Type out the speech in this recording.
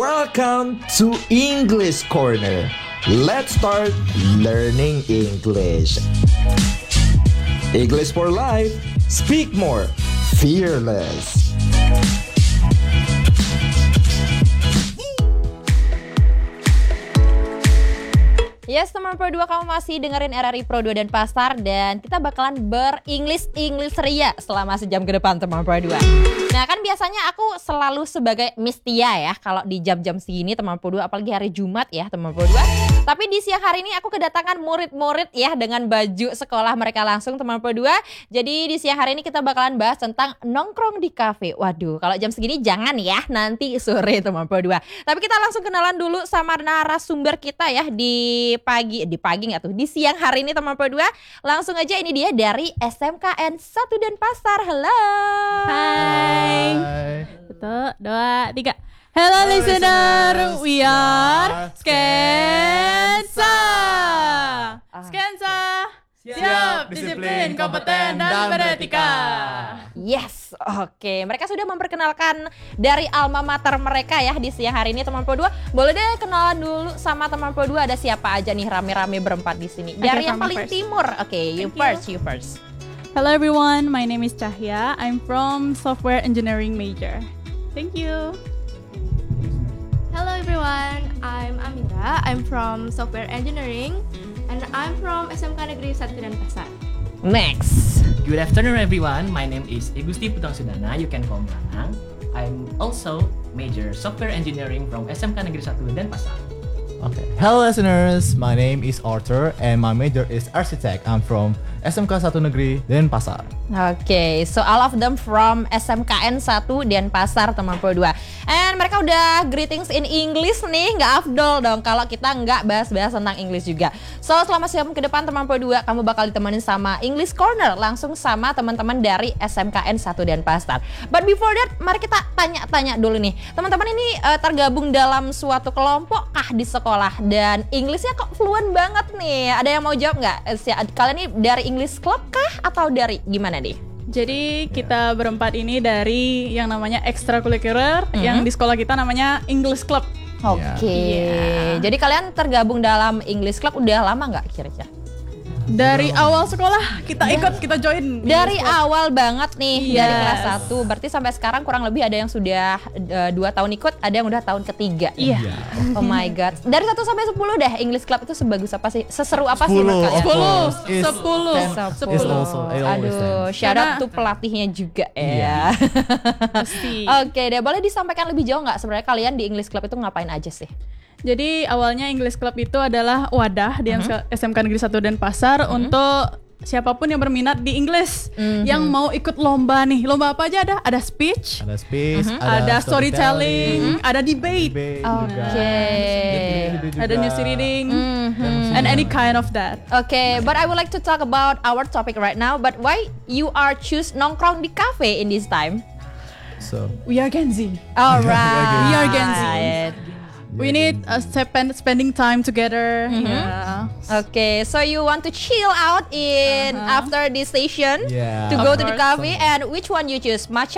Welcome to English Corner. Let's start learning English. English for life. Speak more. Fearless. Yes, teman Pro 2, kamu masih dengerin RRI Pro 2 dan Pasar. Dan kita bakalan ber-English ria selama sejam ke depan, teman Pro 2. Nah, kan biasanya aku selalu sebagai Miss Tia ya kalau di jam-jam segini, teman Pro 2, apalagi hari Jumat ya, teman Pro 2. Tapi di siang hari ini aku kedatangan murid-murid ya dengan baju sekolah mereka langsung, teman Pro 2. Jadi di siang hari ini kita bakalan bahas tentang nongkrong di kafe. Waduh, kalau jam segini jangan ya, nanti sore, teman Pro 2. Tapi kita langsung kenalan dulu sama narasumber kita ya di siang hari ini, teman Pro 2. Langsung aja, ini dia dari SMKN 1 Denpasar. Halo. Hai. 1, 2, 3. Hello listener, we are Skensa. Skensa, siap, disiplin, kompeten, dan beretika. Yes, oke. Mereka sudah memperkenalkan dari alma mater mereka ya di siang hari ini, teman Pro 2. Boleh deh kenalan dulu sama teman Pro 2, ada siapa aja nih rame-rame berempat di sini. Dari yang paling timur. Oke, you first. Hello everyone, my name is Cahya. I'm from Software Engineering major. Thank you. Hello everyone, I'm Amira. I'm from Software Engineering and I'm from SMK Negeri 1 Denpasar. Next. Good afternoon everyone, my name is Igusti Putang Sudana, you can call me Anang. I'm also major Software Engineering from SMK Negeri 1 Denpasar. Okay. Hello listeners, my name is Arthur and my major is Architect. I'm from SMK 1 Negeri Denpasar. Oke, so all of them from SMKN 1 Denpasar, teman Pro 2. And mereka udah greetings in English nih, nggak afdol dong kalau kita nggak bahas-bahas tentang English juga. So selama sejam ke depan, teman Pro 2, kamu bakal ditemenin sama English Corner langsung sama teman-teman dari SMKN 1 Denpasar. But before that, mari kita tanya-tanya dulu nih. Teman-teman ini tergabung dalam suatu kelompok kah di sekolah? Dan Englishnya kok fluent banget nih? Ada yang mau jawab nggak? Kalian ini dari English Club kah atau dari gimana nih? Jadi kita berempat ini dari yang namanya ekstrakurikuler, yang di sekolah kita namanya English Club. Oke. Jadi kalian tergabung dalam English Club udah lama nggak kira-kira? Dari awal sekolah kita join. Dari awal banget nih, dari Yes. kelas 1. Berarti sampai sekarang kurang lebih ada yang sudah 2 tahun ikut, ada yang udah tahun ketiga. Iya. Oh my god. Dari 1 sampai 10 deh, English Club itu sebagus apa sih? Seseru apa sih menurut kalian? 10. Aduh, shout out to pelatihnya juga ya. Pasti. Oke deh, boleh disampaikan lebih jauh nggak sebenarnya kalian di English Club itu ngapain aja sih? Jadi awalnya English Club itu adalah wadah di SMK Negeri 1 Denpasar untuk siapapun yang berminat di English, yang mau ikut lomba nih. Lomba apa aja ada? Ada speech, ada storytelling, ada debate, ada news reading, and any kind of that. Okay, but I would like to talk about our topic right now. But why you are choose nongkrong di cafe in this time? So We are Gen Z. Alright. We are Gen Z. We need spending time together. Yeah. Okay, so you want to chill out in after this session Yeah. to go Of to the course. cafe, and which one you choose? Matcha